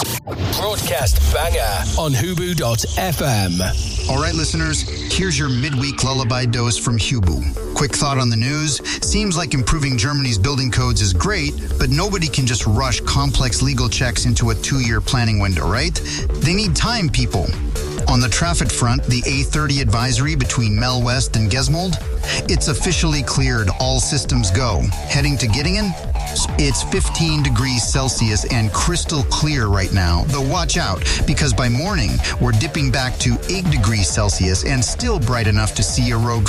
Broadcast banger on Hubu.fm. All right, listeners, here's your midweek lullaby dose from Hubu. Quick thought on the news. Seems like improving Germany's building codes is great, but nobody can just rush complex legal checks into a 2-year planning window, right? They need time, people. On the traffic front, the A30 advisory between Mel West and Gesmold, it's officially cleared. All systems go. Heading to Gittingen? It's 15 degrees Celsius and crystal clear right now. Though watch out, because by morning, we're dipping back to 8 degrees Celsius and still bright enough to see a rogue